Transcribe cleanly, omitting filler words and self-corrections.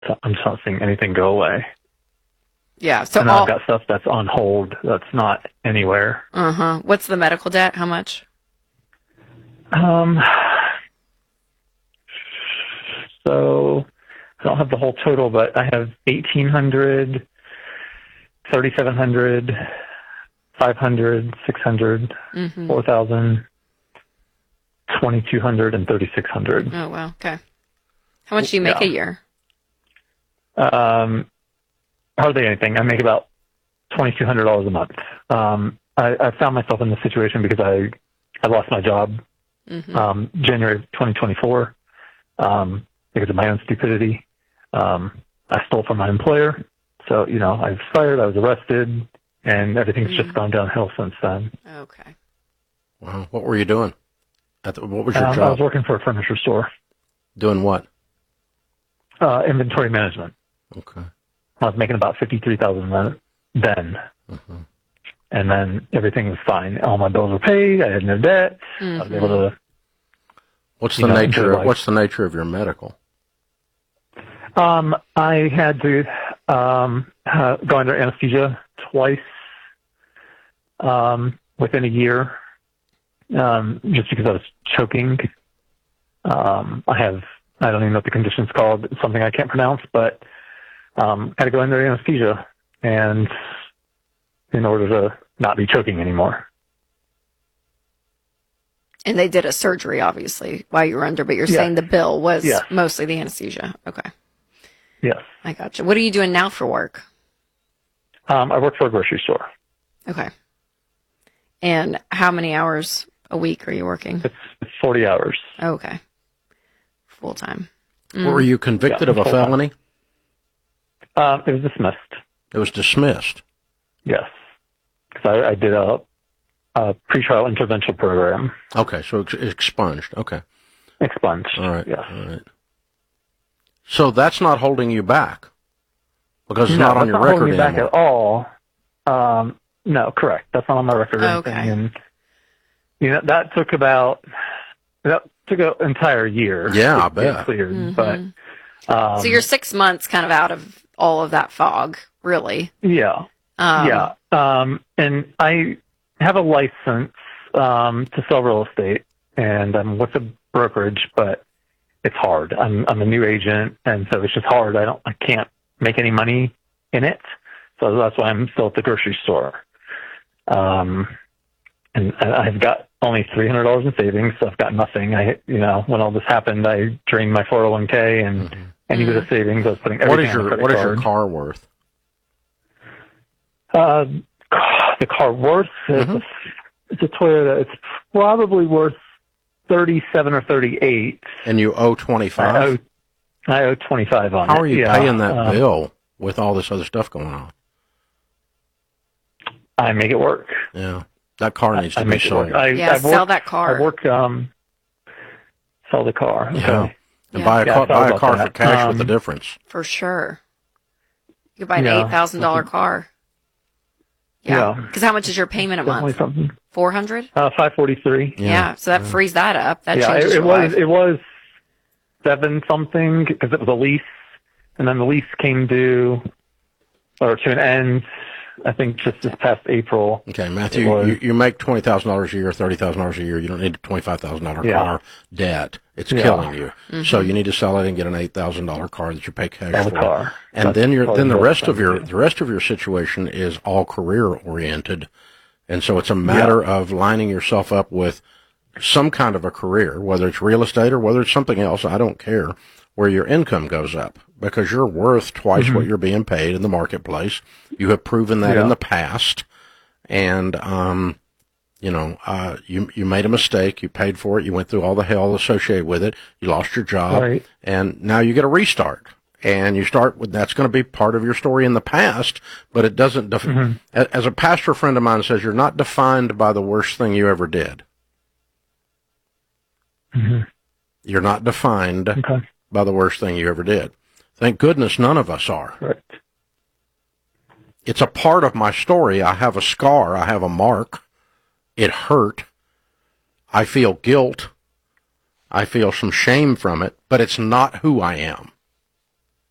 So I'm just not seeing anything go away. Yeah. So and I've got stuff that's on hold that's not anywhere. What's the medical debt? How much? So I don't have the whole total, but I have 1,800, 3,700, 500, 600, 4,000, 2,200, and 3,600. Oh, wow. Okay. How much do you make a year? Hardly anything. I make about $2,200 a month. I found myself in this situation because I lost my job January of 2024 because of my own stupidity. I stole from my employer. So, I was fired, I was arrested, and everything's just gone downhill since then. Okay. Wow. What were you doing? What was your job? I was working for a furniture store. Doing what? Inventory management. Okay. I was making about $53,000 then. And then everything was fine. All my bills were paid. I had no debt. I was able to. What's the nature of your medical? I had to go under anesthesia twice within a year, just because I was choking. I don't even know what the condition's called. It's something I can't pronounce, but had to go under anesthesia, and in order to not be choking anymore. And they did a surgery, obviously, while you were under, but you're saying the bill was mostly the anesthesia. Okay. Yes. I gotcha. What are you doing now for work? I work for a grocery store. Okay. And how many hours a week are you working? It's 40 hours. Okay. Full time. Were you convicted of a felony? It was dismissed. It was dismissed? Yes. Because I did a pretrial intervention program. Okay, so expunged. Okay. Expunged. All right. Yes. All right. So that's not holding you back because it's not on your record anymore. Not holding me back at all. No, correct. That's not on my record or anything. And that took an entire year. Yeah, I bet. Cleared, but so you're 6 months kind of out of all of that fog, really. Yeah. And I have a license to sell real estate, and I'm with a brokerage, but it's hard. I'm a new agent, and so it's just hard. I can't make any money in it, so that's why I'm still at the grocery store. And I've got only $300 in savings, so I've got nothing. When all this happened, I drained my 401k and any bit of savings. I was putting everything on the credit card. What is your car worth? The car worth, it's a Toyota. It's probably worth 37 or 38. And you owe 25? I owe 25 on it. How are you paying that bill with all this other stuff going on? I make it work. Yeah. That car needs to be sold. Sell that car. I work, sell the car. Yeah. Okay. And buy a car for cash with the difference. For sure. You could buy an $8,000 car. Yeah. Because how much is your payment a month? Something. $400? $543. Yeah. So that frees that up. That changes your life. It was $7 something because it was a lease, and then the lease came due or to an end. I think just this past April. Okay, Matthew, you make $20,000 a year, $30,000 a year. You don't need a $25,000 car debt. It's killing you. So you need to sell it and get an $8,000 car that you pay cash for. Car. And then the rest of your situation is all career oriented, and so it's a matter of lining yourself up with some kind of a career, whether it's real estate or whether it's something else. I don't care, where your income goes up, because you're worth twice what you're being paid in the marketplace. You have proven that in the past, and you made a mistake. You paid for it. You went through all the hell associated with it. You lost your job, and now you get a restart. And you start with, that's going to be part of your story in the past, but it doesn't. As a pastor friend of mine says, you're not defined by the worst thing you ever did. You're not defined by the worst thing you ever did. Thank goodness none of us are. Right. It's a part of my story. I have a scar. I have a mark. It hurt. I feel guilt. I feel some shame from it, but it's not who I am.